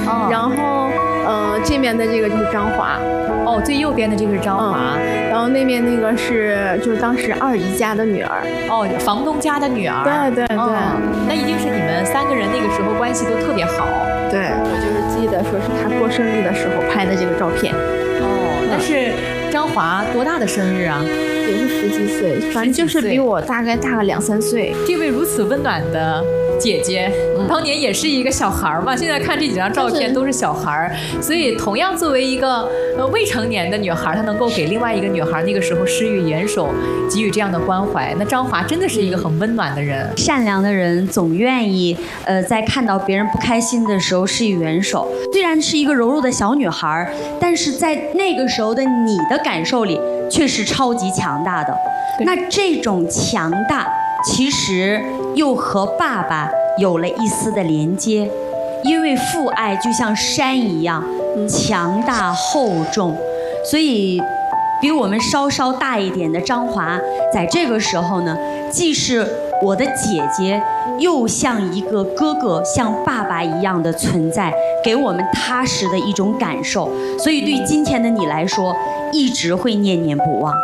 然后这边的这个就是张华。 哦，最右边的这个是张华， 然后那边那个是就是当时二姨家的女儿。 哦，房东家的女儿。 对， 那一定是你们3个人那个时候关系都特别好。 对，我就是记得说是他过生日的时候拍的这个照片。 哦，那是张华多大的生日啊？ 也是10几岁，反正就是比我大概大个2、3岁。 这位如此温暖的姐姐，当年也是一个小孩嘛，现在看这几张照片都是小孩，所以同样作为一个未成年的女孩，她能够给另外一个女孩那个时候施予援手，给予这样的关怀，那张华真的是一个很温暖的人。 善良的人总愿意在看到别人不开心的时候施以援手。虽然是一个柔弱的小女孩，但是在那个时候的你的感受里却是超级强大的。那这种强大其实又和爸爸有了一丝的连接，因为父爱就像山一样强大厚重，所以比我们稍稍大一点的张华在这个时候呢，既是我的姐姐，又像一个哥哥，像爸爸一样的存在，给我们踏实的一种感受，所以对今天的你来说一直会念念不忘。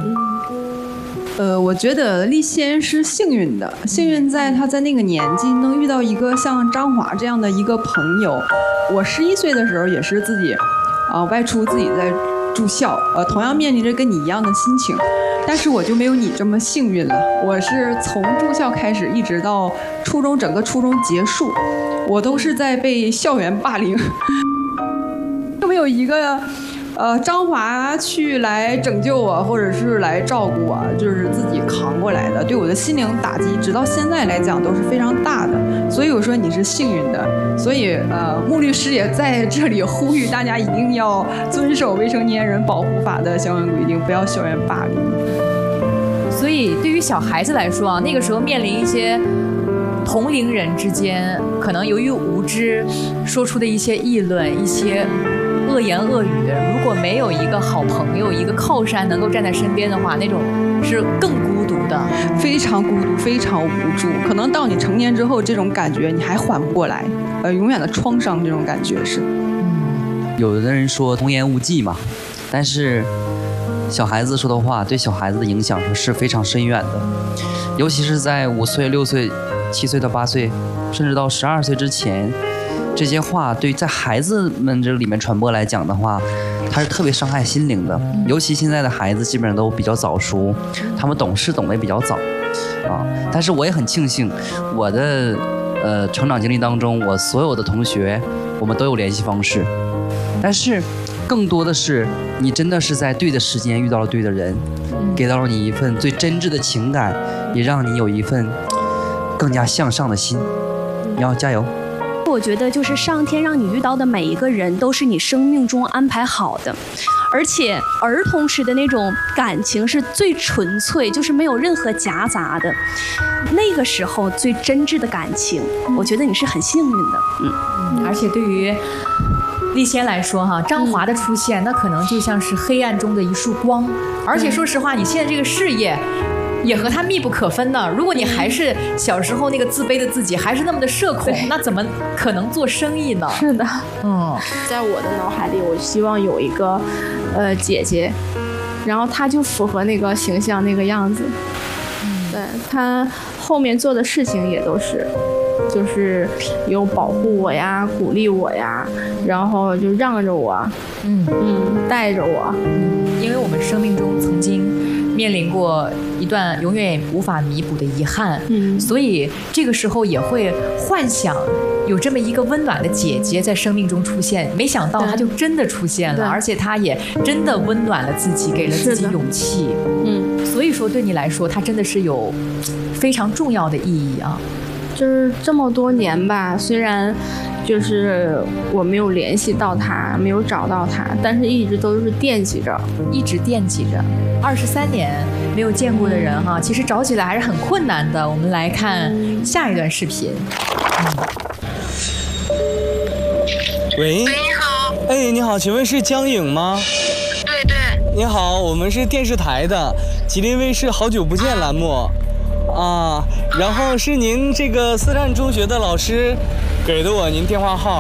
我觉得立先是幸运的，幸运在他在那个年纪能遇到一个像张华这样的一个朋友。我11岁的时候也是自己外出自己在住校，同样面临着跟你一样的心情，但是我就没有你这么幸运了。我是从住校开始一直到初中，整个初中结束，我都是在被校园霸凌。有没有一个张华去来拯救我，或者是来照顾我，就是自己扛过来的，对我的心灵打击直到现在来讲都是非常大的。所以我说你是幸运的。所以穆律师也在这里呼吁大家一定要遵守未成年人保护法的相关规定，不要校园霸凌。 所以对于小孩子来说啊，那个时候面临一些同龄人之间可能由于无知说出的一些议论，一些恶言恶语，如果没有一个好朋友，一个靠山能够站在身边的话，那种是更孤独的， 非常孤独，非常无助。可能到你成年之后，这种感觉你还缓不过来，永远的创伤，这种感觉是。 有的人说童言无忌嘛，但是小孩子说的话对小孩子的影响是非常深远的，尤其是在5岁、6岁、7岁到8岁，甚至到12岁之前。这些话对在孩子们这里面传播来讲的话，它是特别伤害心灵的。尤其现在的孩子基本上都比较早熟，他们懂事懂得也比较早但是我也很庆幸，我的成长经历当中，我所有的同学我们都有联系方式，但是更多的是你真的是在对的时间遇到了对的人，给到了你一份最真挚的情感，也让你有一份更加向上的心。你要加油。 我觉得就是上天让你遇到的每一个人都是你生命中安排好的，而且儿童时的那种感情是最纯粹，就是没有任何夹杂的，那个时候最真挚的感情，我觉得你是很幸运的。 而且对于立先来说哈，张华的出现那可能就像是黑暗中的一束光，而且说实话，你现在这个事业也和他密不可分的。如果你还是小时候那个自卑的自己，还是那么的社恐，那怎么可能做生意呢？ 是的，在我的脑海里，我希望有一个姐姐，然后她就符合那个形象那个样子。对，她后面做的事情也都是，就是有保护我呀，鼓励我呀，然后就让着我，带着我。 因为我们生命中曾经面临过一段永远无法弥补的遗憾，所以这个时候也会幻想有这么一个温暖的姐姐在生命中出现，没想到她就真的出现了，而且她也真的温暖了自己，给了自己勇气。所以说对你来说，她真的是有非常重要的意义啊。 就是这么多年吧，虽然就是我没有联系到他，没有找到他，但是一直都是惦记着， 一直惦记着。23年没有见过的人哈，其实找起来还是很困难的。我们来看下一段视频。 喂，你好。哎，你好，请问是江颖吗？ 对对。 你好，我们是电视台的吉林卫视好久不见栏目。然后是您这个思善中学的老师给的我您电话号，